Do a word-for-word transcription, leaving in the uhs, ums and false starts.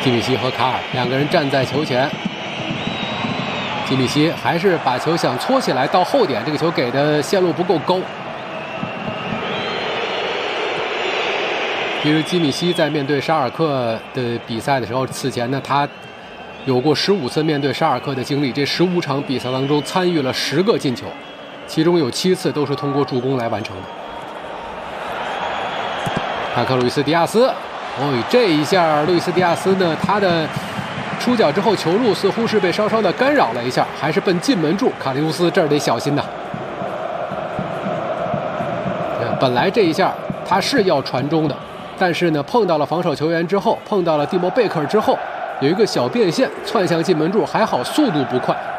基米希和卡尔两个人站在球前，基米希还是把球想搓起来到后点，这个球给的线路不够高。其实基米希在面对沙尔克的比赛的时候，此前呢他有过十五次面对沙尔克的经历，这十五场比赛当中参与了十个进球，其中有七次都是通过助攻来完成的。帕克·路易斯·迪亚斯，哦，这一下路易斯·迪亚斯呢，他的出脚之后球路似乎是被稍稍的干扰了一下，还是奔进门柱。卡蒂乌斯这儿得小心呐。本来这一下他是要传中的，但是呢碰到了防守球员之后，碰到了蒂莫贝克尔之后，有一个小变线窜向进门柱，还好速度不快。